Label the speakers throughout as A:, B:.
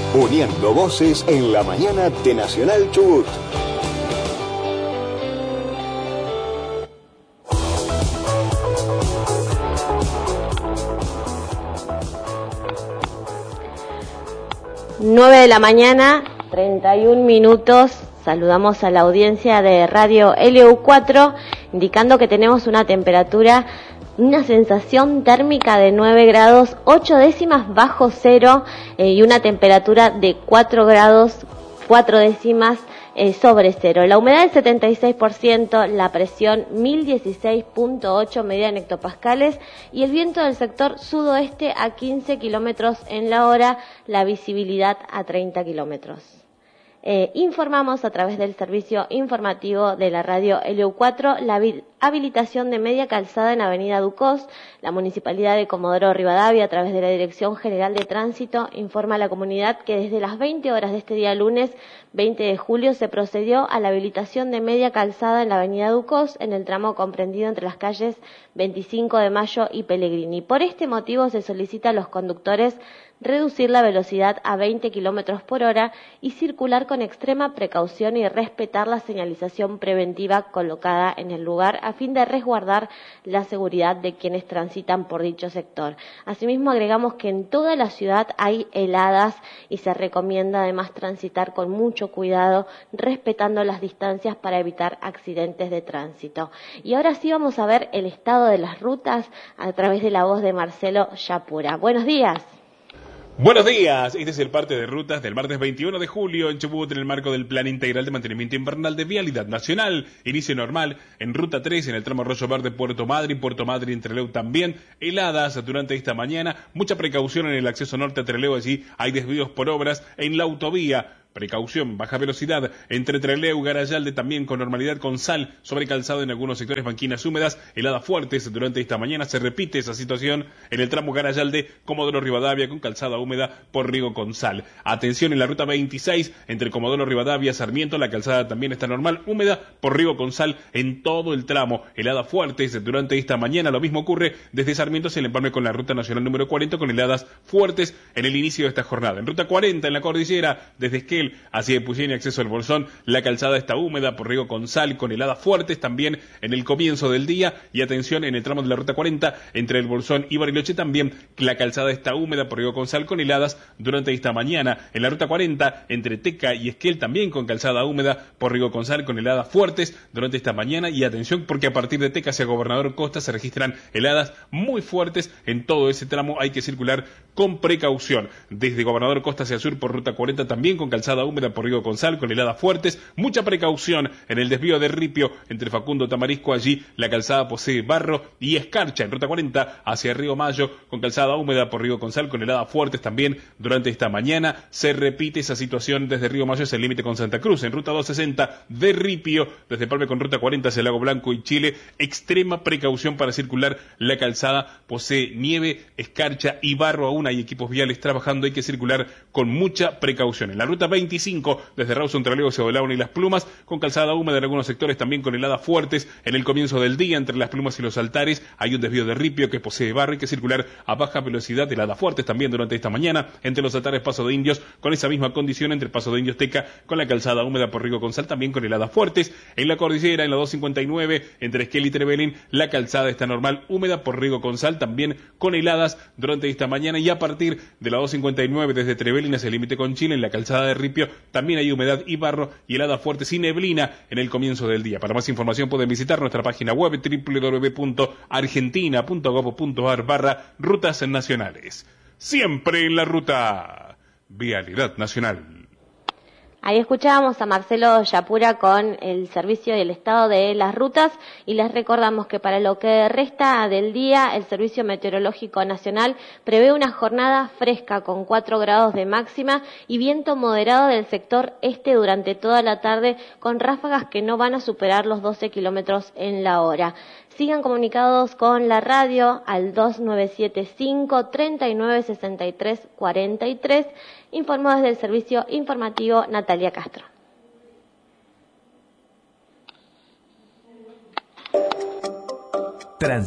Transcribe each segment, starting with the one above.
A: uniendo voces en la mañana de Nacional Chubut.
B: Nueve de la mañana, 31 minutos. Saludamos a la audiencia de Radio LU4, indicando que tenemos una temperatura, una sensación térmica de 9 grados, 8 décimas bajo cero y una temperatura de 4 grados, 4 décimas sobre cero. La humedad del 76%, la presión 1016.8 medida en hectopascales y el viento del sector sudoeste a 15 kilómetros en la hora, la visibilidad a 30 kilómetros. Informamos a través del servicio informativo de la radio LU4 la habilitación de media calzada en Avenida Ducos. La Municipalidad de Comodoro Rivadavia, a través de la Dirección General de Tránsito, informa a la comunidad que desde las 20 horas de este día lunes 20 de julio se procedió a la habilitación de media calzada en la Avenida Ducos en el tramo comprendido entre las calles 25 de Mayo y Pellegrini. Por este motivo se solicita a los conductores reducir la velocidad a 20 kilómetros por hora y circular con extrema precaución y respetar la señalización preventiva colocada en el lugar a fin de resguardar la seguridad de quienes transitan por dicho sector. Asimismo, agregamos que en toda la ciudad hay heladas y se recomienda además transitar con mucho cuidado, respetando las distancias para evitar accidentes de tránsito. Y ahora sí vamos a ver el estado de las rutas a través de la voz de Marcelo Yapura. Buenos días.
C: Buenos días, este es el parte de rutas del martes 21 de julio en Chubut en el marco del Plan Integral de Mantenimiento Invernal de Vialidad Nacional. Inicio normal en Ruta 3 en el tramo Arroyo Verde Puerto Madryn Trelew también. Heladas durante esta mañana, mucha precaución en el acceso norte a Trelew, allí hay desvíos por obras en la autovía. Precaución, baja velocidad entre Trelew y Garayalde, también con normalidad con sal sobre calzado en algunos sectores, banquinas húmedas, heladas fuertes durante esta mañana. Se repite esa situación en el tramo Garayalde, Comodoro Rivadavia con calzada húmeda por riego con sal. Atención en la ruta 26 entre Comodoro Rivadavia, Sarmiento, la calzada también está normal, húmeda por riego con sal en todo el tramo. Heladas fuertes durante esta mañana, lo mismo ocurre desde Sarmiento hacia el empalme con la ruta nacional número 40 con heladas fuertes en el inicio de esta jornada. En ruta 40 en la cordillera, desde Esquel hacia Epuyén y acceso al Bolsón, la calzada está húmeda por riego con sal, con heladas fuertes también en el comienzo del día. Y atención en el tramo de la ruta 40 entre el Bolsón y Bariloche también, la calzada está húmeda por riego con sal, con heladas durante esta mañana. En la ruta 40 entre Teca y Esquel también con calzada húmeda por riego con sal, con heladas fuertes durante esta mañana. Y atención porque a partir de Teca hacia Gobernador Costa se registran heladas muy fuertes en todo ese tramo, hay que circular con precaución. Desde Gobernador Costa hacia sur por ruta 40 también con calzada húmeda por riego con sal, con heladas fuertes, mucha precaución en el desvío de Ripio entre Facundo Tamarisco, allí la calzada posee barro y escarcha. En ruta 40 hacia Río Mayo con calzada húmeda por riego con sal, con heladas fuertes también durante esta mañana. Se repite esa situación desde Río Mayo hacia el límite con Santa Cruz. En ruta 260 de Ripio, desde Palme con ruta 40 hacia Lago Blanco y Chile, extrema precaución para circular. La calzada posee nieve, escarcha y barro, aún hay equipos viales trabajando, hay que circular con mucha precaución. En la ruta 25 desde Rawson, Trelew hacia Belauna y Las Plumas, con calzada húmeda en algunos sectores, también con heladas fuertes en el comienzo del día entre Las Plumas y Los Altares. Hay un desvío de Ripio que posee barro, hay que circular a baja velocidad, heladas fuertes también durante esta mañana entre Los Altares, Paso de Indios, con esa misma condición entre Paso de Indios, Teca, con la calzada húmeda por riego con sal, también con heladas fuertes. En la cordillera, en la 259 entre Esquel y Trevelin, la calzada está normal, húmeda por riego con sal, también con heladas durante esta mañana. Y a partir de la 259 desde Trevelin hacia el límite con Chile, en la calzada de Ripio también hay humedad y barro y heladas fuertes y neblina en el comienzo del día. Para más información pueden visitar nuestra página web www.argentina.gov.ar/rutas nacionales. Siempre en la ruta. Vialidad Nacional.
B: Ahí escuchábamos a Marcelo Yapura con el servicio y el estado de las rutas y les recordamos que para lo que resta del día el Servicio Meteorológico Nacional prevé una jornada fresca con 4 grados de máxima y viento moderado del sector este durante toda la tarde con ráfagas que no van a superar los 12 kilómetros en la hora. Sigan comunicados con la radio al 2975-3963-43. Informó desde el servicio informativo Natalia Castro.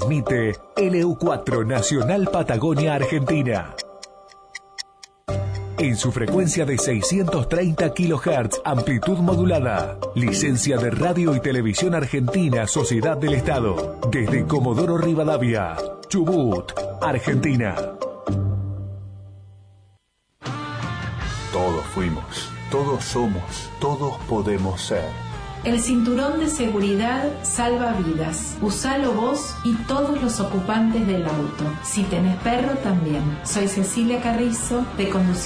D: Transmite LU4 Nacional Patagonia Argentina. en su frecuencia de 630 kHz, amplitud modulada. Licencia de Radio y Televisión Argentina, Sociedad del Estado. Desde Comodoro Rivadavia, Chubut, Argentina. Todos fuimos, todos somos, todos podemos ser.
E: El cinturón de seguridad salva vidas. Usalo vos y todos los ocupantes del auto. Si tenés perro, también. Soy Cecilia Carrizo, de Conducción